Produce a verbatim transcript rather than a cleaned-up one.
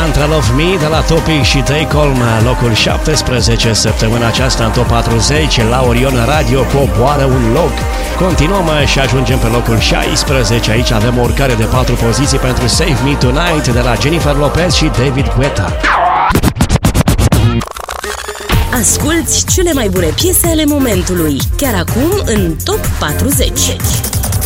Mantra Love Me de la Topic și Take Home, locul șaptesprezece săptămâna aceasta în top patruzeci. La Orion Radio coboară un loc. Continuăm și ajungem pe locul șaisprezece. Aici avem o urcare de patru poziții pentru Save Me Tonight de la Jennifer Lopez și David Guetta. Asculți cele mai bune piese ale momentului, chiar acum în top patruzeci.